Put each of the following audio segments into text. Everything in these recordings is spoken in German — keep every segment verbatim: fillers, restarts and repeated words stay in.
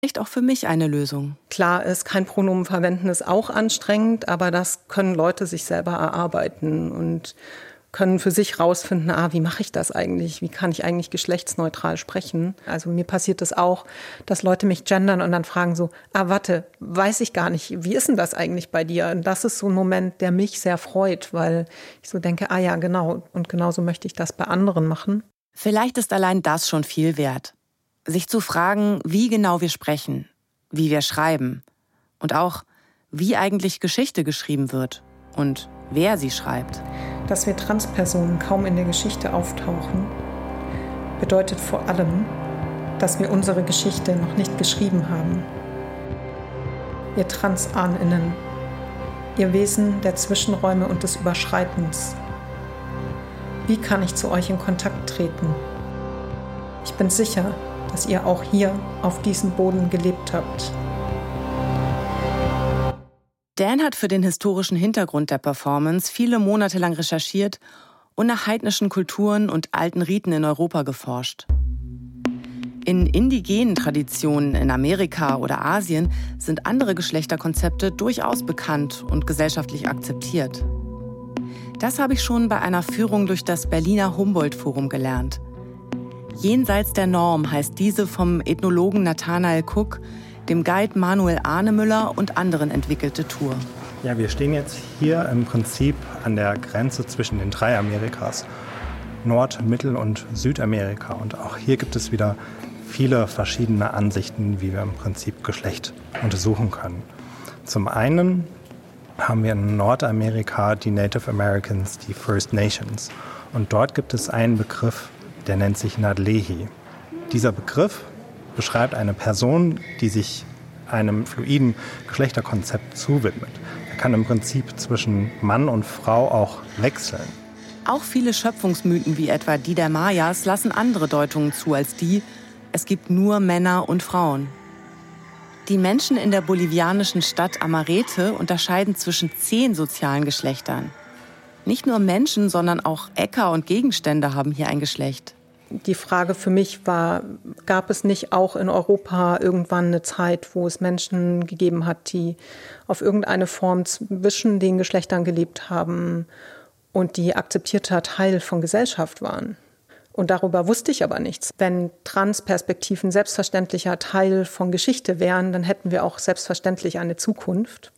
Vielleicht auch für mich eine Lösung. Klar ist, kein Pronomen verwenden ist auch anstrengend, aber das können Leute sich selber erarbeiten und können für sich rausfinden, ah, wie mache ich das eigentlich? Wie kann ich eigentlich geschlechtsneutral sprechen? Also mir passiert das auch, dass Leute mich gendern und dann fragen so, ah, warte, weiß ich gar nicht, wie ist denn das eigentlich bei dir? Und das ist so ein Moment, der mich sehr freut, weil ich so denke, ah ja, genau, und genauso möchte ich das bei anderen machen. Vielleicht ist allein das schon viel wert. Sich zu fragen, wie genau wir sprechen, wie wir schreiben und auch, wie eigentlich Geschichte geschrieben wird und wer sie schreibt. Dass wir Transpersonen kaum in der Geschichte auftauchen, bedeutet vor allem, dass wir unsere Geschichte noch nicht geschrieben haben. Ihr TransahnerInnen, ihr Wesen der Zwischenräume und des Überschreitens. Wie kann ich zu euch in Kontakt treten? Ich bin sicher, dass ihr auch hier auf diesem Boden gelebt habt. Dan hat für den historischen Hintergrund der Performance viele Monate lang recherchiert und nach heidnischen Kulturen und alten Riten in Europa geforscht. In indigenen Traditionen in Amerika oder Asien sind andere Geschlechterkonzepte durchaus bekannt und gesellschaftlich akzeptiert. Das habe ich schon bei einer Führung durch das Berliner Humboldt-Forum gelernt. Jenseits der Norm heißt diese vom Ethnologen Nathanael Cook, dem Guide Manuel Ahnemüller und anderen entwickelte Tour. Ja, wir stehen jetzt hier im Prinzip an der Grenze zwischen den drei Amerikas, Nord-, Mittel- und Südamerika. Und auch hier gibt es wieder viele verschiedene Ansichten, wie wir im Prinzip Geschlecht untersuchen können. Zum einen haben wir in Nordamerika die Native Americans, die First Nations. Und dort gibt es einen Begriff, der nennt sich Nadlehi. Dieser Begriff beschreibt eine Person, die sich einem fluiden Geschlechterkonzept zuwidmet. Er kann im Prinzip zwischen Mann und Frau auch wechseln. Auch viele Schöpfungsmythen wie etwa die der Mayas lassen andere Deutungen zu als die, es gibt nur Männer und Frauen. Die Menschen in der bolivianischen Stadt Amarete unterscheiden zwischen zehn sozialen Geschlechtern. Nicht nur Menschen, sondern auch Äcker und Gegenstände haben hier ein Geschlecht. Die Frage für mich war, gab es nicht auch in Europa irgendwann eine Zeit, wo es Menschen gegeben hat, die auf irgendeine Form zwischen den Geschlechtern gelebt haben und die akzeptierter Teil von Gesellschaft waren? Und darüber wusste ich aber nichts. Wenn Transperspektiven selbstverständlicher Teil von Geschichte wären, dann hätten wir auch selbstverständlich eine Zukunft.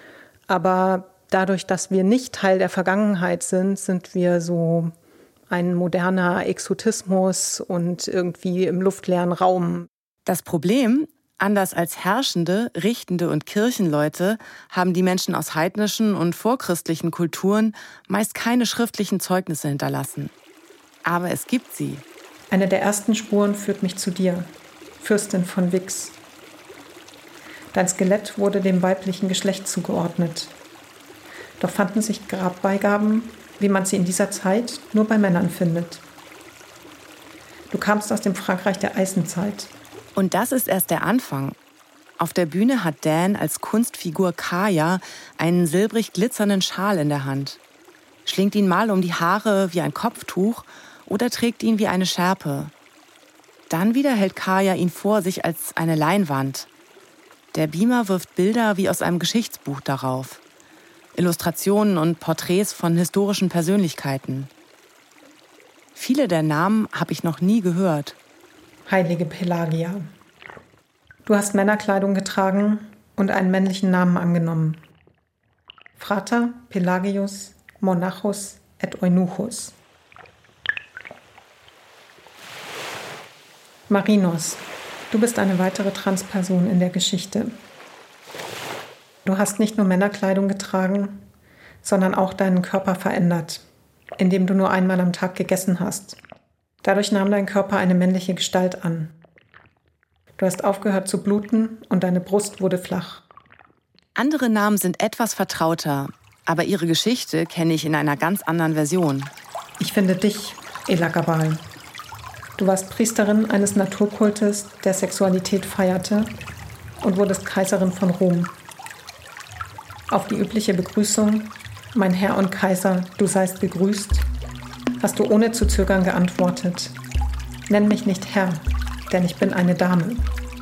Aber dadurch, dass wir nicht Teil der Vergangenheit sind, sind wir so ein moderner Exotismus und irgendwie im luftleeren Raum. Das Problem, anders als Herrschende, Richtende und Kirchenleute, haben die Menschen aus heidnischen und vorchristlichen Kulturen meist keine schriftlichen Zeugnisse hinterlassen. Aber es gibt sie. Eine der ersten Spuren führt mich zu dir, Fürstin von Wix. Dein Skelett wurde dem weiblichen Geschlecht zugeordnet. Doch fanden sich Grabbeigaben, wie man sie in dieser Zeit nur bei Männern findet. Du kamst aus dem Frankreich der Eisenzeit. Und das ist erst der Anfang. Auf der Bühne hat Dan als Kunstfigur Kaya einen silbrig glitzernden Schal in der Hand. Schlingt ihn mal um die Haare wie ein Kopftuch oder trägt ihn wie eine Schärpe. Dann wieder hält Kaya ihn vor sich als eine Leinwand. Der Beamer wirft Bilder wie aus einem Geschichtsbuch darauf. Illustrationen und Porträts von historischen Persönlichkeiten. Viele der Namen habe ich noch nie gehört. Heilige Pelagia. Du hast Männerkleidung getragen und einen männlichen Namen angenommen. Frater Pelagius Monachus et Eunuchus. Marinos, du bist eine weitere Transperson in der Geschichte. Du hast nicht nur Männerkleidung getragen, sondern auch deinen Körper verändert, indem du nur einmal am Tag gegessen hast. Dadurch nahm dein Körper eine männliche Gestalt an. Du hast aufgehört zu bluten und deine Brust wurde flach. Andere Namen sind etwas vertrauter, aber ihre Geschichte kenne ich in einer ganz anderen Version. Ich finde dich, Elagabal. Du warst Priesterin eines Naturkultes, der Sexualität feierte und wurdest Kaiserin von Rom. Auf die übliche Begrüßung, mein Herr und Kaiser, du seist gegrüßt, hast du ohne zu zögern geantwortet, nenn mich nicht Herr, denn ich bin eine Dame.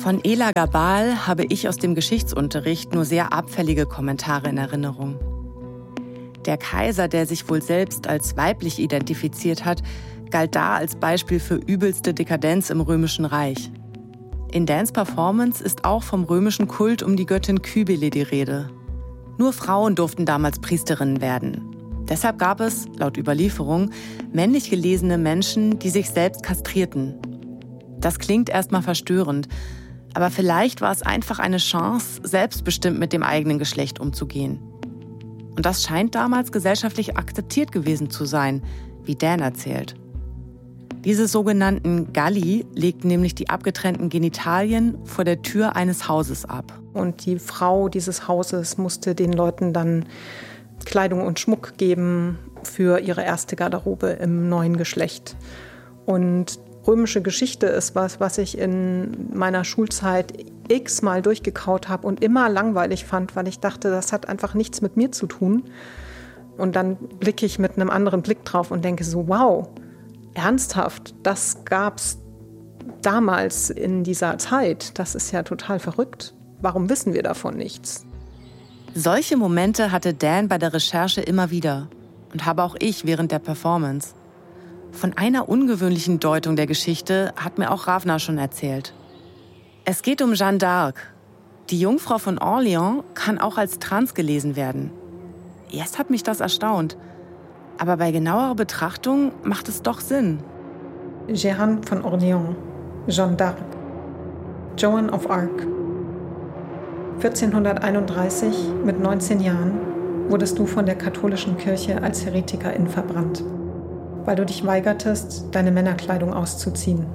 Von Ela Gabal habe ich aus dem Geschichtsunterricht nur sehr abfällige Kommentare in Erinnerung. Der Kaiser, der sich wohl selbst als weiblich identifiziert hat, galt da als Beispiel für übelste Dekadenz im Römischen Reich. In Dans Performance ist auch vom römischen Kult um die Göttin Kybele die Rede. Nur Frauen durften damals Priesterinnen werden. Deshalb gab es, laut Überlieferung, männlich gelesene Menschen, die sich selbst kastrierten. Das klingt erstmal verstörend, aber vielleicht war es einfach eine Chance, selbstbestimmt mit dem eigenen Geschlecht umzugehen. Und das scheint damals gesellschaftlich akzeptiert gewesen zu sein, wie Dan erzählt. Diese sogenannten Galli legten nämlich die abgetrennten Genitalien vor der Tür eines Hauses ab. Und die Frau dieses Hauses musste den Leuten dann Kleidung und Schmuck geben für ihre erste Garderobe im neuen Geschlecht. Und römische Geschichte ist was, was ich in meiner Schulzeit x-mal durchgekaut habe und immer langweilig fand, weil ich dachte, das hat einfach nichts mit mir zu tun. Und dann blicke ich mit einem anderen Blick drauf und denke so, wow, ernsthaft, das gab's damals in dieser Zeit. Das ist ja total verrückt. Warum wissen wir davon nichts? Solche Momente hatte Dan bei der Recherche immer wieder und habe auch ich während der Performance. Von einer ungewöhnlichen Deutung der Geschichte hat mir auch Ravna schon erzählt. Es geht um Jeanne d'Arc. Die Jungfrau von Orléans kann auch als trans gelesen werden. Erst hat mich das erstaunt, aber bei genauerer Betrachtung macht es doch Sinn. Jeanne von Orléans, Jeanne d'Arc, Joan of Arc. vierzehnhunderteinunddreißig, mit neunzehn Jahren, wurdest du von der katholischen Kirche als Heretikerin verbrannt, weil du dich weigertest, deine Männerkleidung auszuziehen.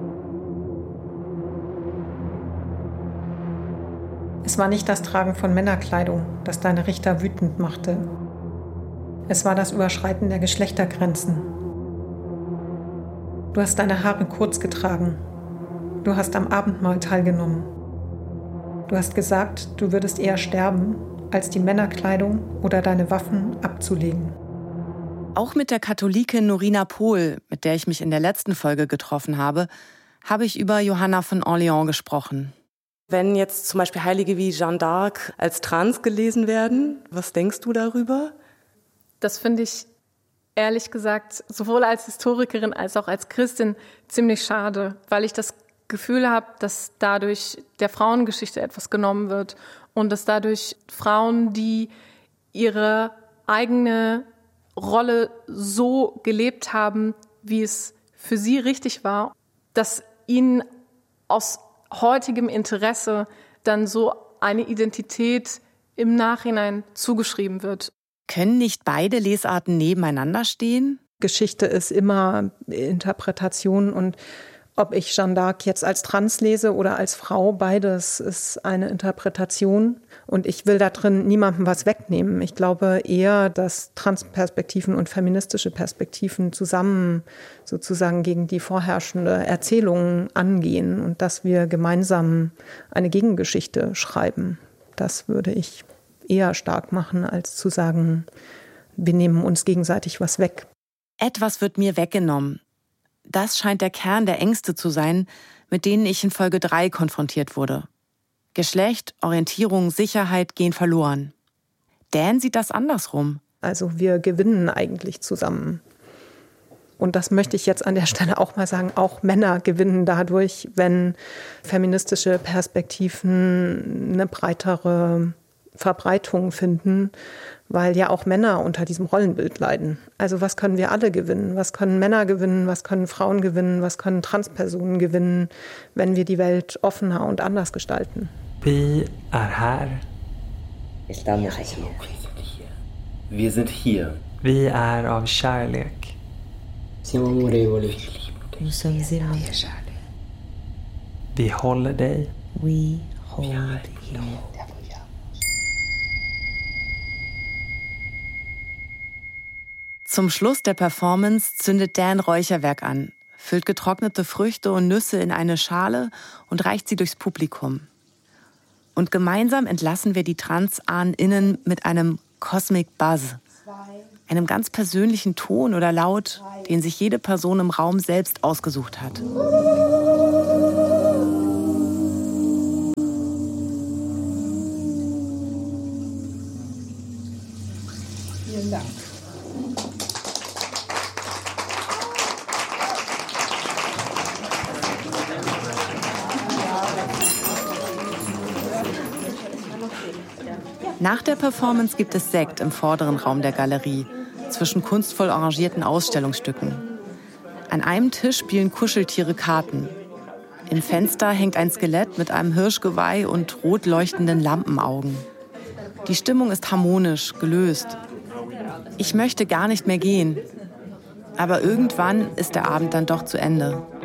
Es war nicht das Tragen von Männerkleidung, das deine Richter wütend machte. Es war das Überschreiten der Geschlechtergrenzen. Du hast deine Haare kurz getragen. Du hast am Abendmahl teilgenommen. Du hast gesagt, du würdest eher sterben, als die Männerkleidung oder deine Waffen abzulegen. Auch mit der Katholikin Norina Pohl, mit der ich mich in der letzten Folge getroffen habe, habe ich über Johanna von Orléans gesprochen. Wenn jetzt zum Beispiel Heilige wie Jeanne d'Arc als trans gelesen werden, was denkst du darüber? Das finde ich ehrlich gesagt sowohl als Historikerin als auch als Christin ziemlich schade, weil ich das Gefühl habe, dass dadurch der Frauengeschichte etwas genommen wird und dass dadurch Frauen, die ihre eigene Rolle so gelebt haben, wie es für sie richtig war, dass ihnen aus heutigem Interesse dann so eine Identität im Nachhinein zugeschrieben wird. Können nicht beide Lesarten nebeneinander stehen? Geschichte ist immer Interpretation und ob ich Jeanne d'Arc jetzt als trans lese oder als Frau, beides ist eine Interpretation. Und ich will da drin niemandem was wegnehmen. Ich glaube eher, dass Transperspektiven und feministische Perspektiven zusammen sozusagen gegen die vorherrschende Erzählung angehen und dass wir gemeinsam eine Gegengeschichte schreiben. Das würde ich eher stark machen, als zu sagen, wir nehmen uns gegenseitig was weg. Etwas wird mir weggenommen. Das scheint der Kern der Ängste zu sein, mit denen ich in Folge drei konfrontiert wurde. Geschlecht, Orientierung, Sicherheit gehen verloren. Dan sieht das andersrum. Also wir gewinnen eigentlich zusammen. Und das möchte ich jetzt an der Stelle auch mal sagen, auch Männer gewinnen dadurch, wenn feministische Perspektiven eine breitere Verbreitung finden, weil ja auch Männer unter diesem Rollenbild leiden. Also was können wir alle gewinnen? Was können Männer gewinnen? Was können Frauen gewinnen? Was können Transpersonen gewinnen, wenn wir die Welt offener und anders gestalten? Vi är här. Estamos aquí. Wir sind hier. Vi är av kärlek. Siamo amorevoli. Nous sommes aimés. Vi håller dig. We hold you. Zum Schluss der Performance zündet Dan Räucherwerk an, füllt getrocknete Früchte und Nüsse in eine Schale und reicht sie durchs Publikum. Und gemeinsam entlassen wir die TransahnerInnen mit einem Cosmic Buzz, einem ganz persönlichen Ton oder Laut, den sich jede Person im Raum selbst ausgesucht hat. Vielen Dank. Nach der Performance gibt es Sekt im vorderen Raum der Galerie, zwischen kunstvoll arrangierten Ausstellungsstücken. An einem Tisch spielen Kuscheltiere Karten. Im Fenster hängt ein Skelett mit einem Hirschgeweih und rot leuchtenden Lampenaugen. Die Stimmung ist harmonisch, gelöst. Ich möchte gar nicht mehr gehen. Aber irgendwann ist der Abend dann doch zu Ende.